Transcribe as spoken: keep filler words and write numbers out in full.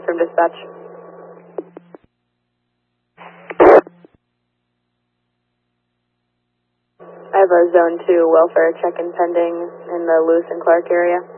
from dispatch. I have a zone two welfare check-in pending in the Lewis and Clark area.